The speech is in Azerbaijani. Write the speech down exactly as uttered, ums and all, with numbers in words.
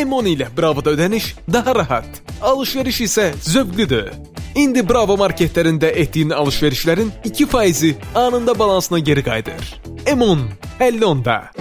M on ilə Bravoda ödəniş daha rahat, alışveriş isə zövqlüdür. İndi Bravo marketlərində etdiyin alışverişlərin iki faizi anında balansına geri qayıdır. M on əlli onda.